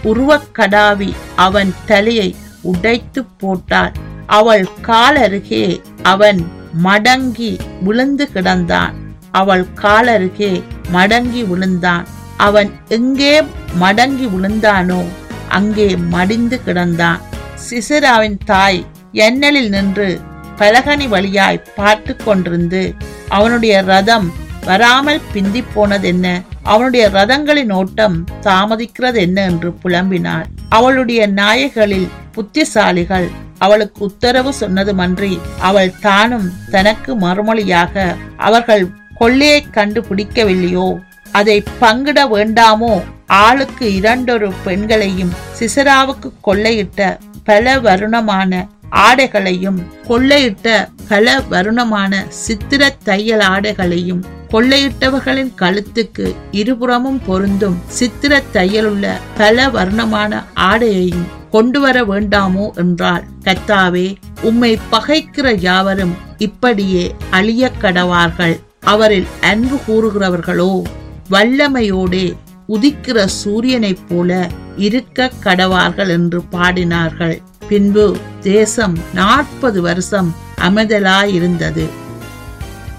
உருவக்கடாவி அவன் தலையை உடைத்து போட்டாள். அவள் காலருகே அவன் மடங்கி விழுந்து கிடந்தான். அவள் காலருகே மடங்கி விழுந்தான். அவன் எங்கே மடங்கி விழுந்தானோ அங்கே மடிந்து கிடந்தான். சிசராவின் தாய் எண்ணலில் நின்று பலகனி வழியாய் பார்த்து கொண்டிருந்து அவனுடைய ரதம் வராமல் பிந்தி போனதென்ன, அவனுடைய ரதங்களின் ஓட்டம் தாமதிக்கிறது என்ன என்று புலம்பினாள். அவளுடைய நாயகளில் புத்திசாலிகள் அவளுக்கு உத்தரவு சொன்னதுமன்றி அவள் தானும் தனக்கு மறுமொழியாக அவர்கள் கொள்ளையை கண்டுபிடிக்கவில்லையோ, அதை பங்கிட வேண்டாமோ? ஆளுக்கு 2 பெண்களையும் சிசராவுக்கு கொள்ளையிட்ட பல வருணமான ஆடைகளையும் கொள்ளையிட்ட பல வருணமான சித்திர தையல் ஆடைகளையும் கொள்ளையிட்டவர்களின் கழுத்துக்கு இருபுறமும் பொருந்தும் சித்திர தையலுள்ள பல வர்ணமான ஆடையையும் கொண்டு வர வேண்டாமோ என்றாள். கர்த்தாவே, உம்மை பகைக்கிற யாவரும் இப்படியே அழிய கடவார்கள். அவரில் அன்பு கூறுகிறவர்களோ வல்லமையோடே உதிக்கிற சூரியனைப் போல இருக்க கடவார்கள் என்று பாடினார்கள். பின்பு தேசம் 40 வருஷம் அமைதலாயிருந்தது.